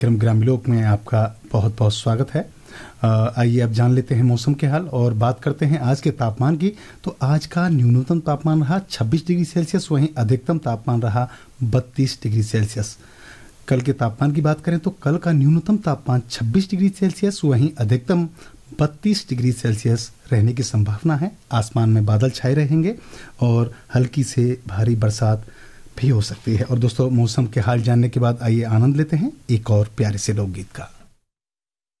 कार्यक्रम ग्रामीलोक में आपका बहुत बहुत स्वागत है। आइए अब जान लेते हैं मौसम के हाल और बात करते हैं आज के तापमान की। तो आज का न्यूनतम तापमान रहा 26 डिग्री सेल्सियस, वहीं अधिकतम तापमान रहा 32 डिग्री सेल्सियस। कल के तापमान की बात करें तो कल का न्यूनतम तापमान 26 डिग्री सेल्सियस, वहीं अधिकतम 32 डिग्री सेल्सियस रहने की संभावना है। आसमान में बादल छाए रहेंगे और हल्की से भारी बरसात भी हो सकती है। और दोस्तों, मौसम के हाल जानने के बाद आइए आनंद लेते हैं एक और प्यारे से लोकगीत का।